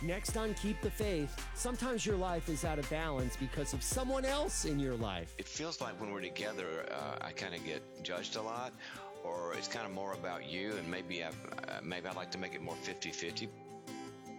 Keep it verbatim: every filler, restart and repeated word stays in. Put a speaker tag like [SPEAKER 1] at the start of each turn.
[SPEAKER 1] Next on Keep the Faith, sometimes your life is out of balance because of someone else in your life.
[SPEAKER 2] It feels like when we're together, uh, I kind of get judged a lot, or it's kind of more about you, and maybe I've, uh, maybe I'd like to make it more fifty-fifty.